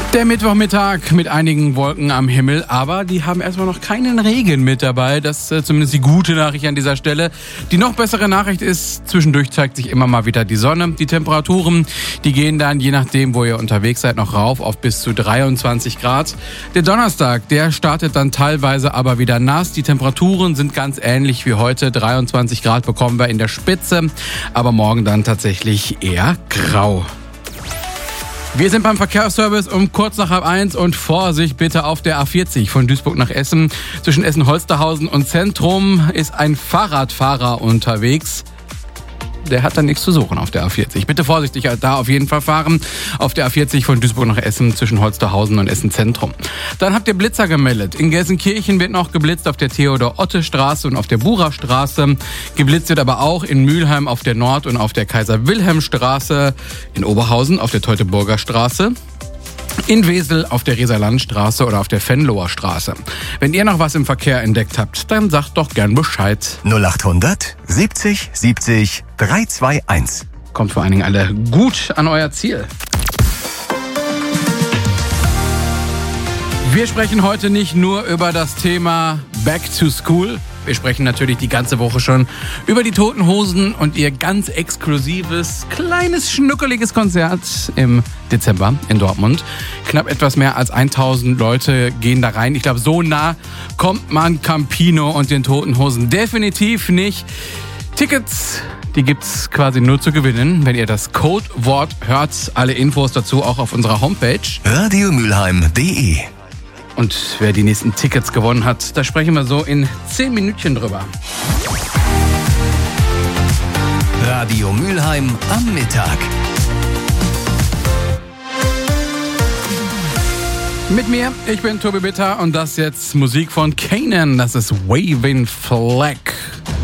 Der Mittwochmittag mit einigen Wolken am Himmel, aber die haben erstmal noch keinen Regen mit dabei. Das ist zumindest die gute Nachricht an dieser Stelle. Die noch bessere Nachricht ist, zwischendurch zeigt sich immer mal wieder die Sonne. Die Temperaturen, die gehen dann, je nachdem, wo ihr unterwegs seid, noch rauf auf bis zu 23 Grad. Der Donnerstag, der startet dann teilweise aber wieder nass. Die Temperaturen sind ganz ähnlich wie heute. 23 Grad bekommen wir in der Spitze, aber morgen dann tatsächlich eher grau. Wir sind beim Verkehrsservice um kurz nach 12:30 und Vorsicht bitte auf der A40 von Duisburg nach Essen. Zwischen Essen-Holsterhausen und Zentrum ist ein Fahrradfahrer unterwegs. Der hat dann nichts zu suchen auf der A40. Bitte vorsichtig da auf jeden Fall fahren. Auf der A40 von Duisburg nach Essen zwischen Holsterhausen und Essen-Zentrum. Dann habt ihr Blitzer gemeldet. In Gelsenkirchen wird noch geblitzt auf der Theodor-Otte-Straße und auf der Bucher-Straße. Geblitzt wird aber auch in Mülheim auf der Nord- und auf der Kaiser-Wilhelm-Straße. In Oberhausen auf der Teutoburger Straße. In Wesel auf der Reserlandstraße oder auf der Venloer Straße. Wenn ihr noch was im Verkehr entdeckt habt, dann sagt doch gern Bescheid. 0800 70 70 321. Kommt vor allen Dingen alle gut an euer Ziel. Wir sprechen heute nicht nur über das Thema Back to School. Wir sprechen natürlich die ganze Woche schon über die Toten Hosen und ihr ganz exklusives, kleines, schnuckeliges Konzert im Dezember in Dortmund. Knapp etwas mehr als 1000 Leute gehen da rein. Ich glaube, so nah kommt man Campino und den Toten Hosen definitiv nicht. Tickets, die gibt's quasi nur zu gewinnen, wenn ihr das Codewort hört. Alle Infos dazu auch auf unserer Homepage. radiomülheim.de. Und wer die nächsten Tickets gewonnen hat, da sprechen wir so in 10 Minütchen drüber. Radio Mülheim am Mittag. Mit mir, ich bin Tobi Bitter und das jetzt Musik von Kanan. Das ist Waving Flag.